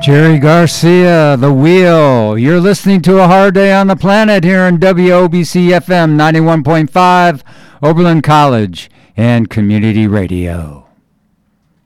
Jerry Garcia, The Wheel. You're listening to A Hard Day on the Planet here in WOBC FM 91.5, Oberlin College and Community Radio.